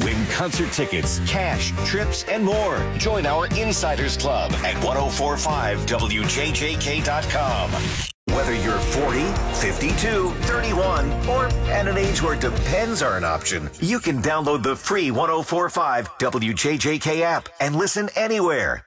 Win concert tickets, cash, trips, and more. Join our Insiders Club at 1045WJJK.com. Whether you're 40, 52, 31, or at an age where depends are an option, you can download the free 1045 WJJK app and listen anywhere.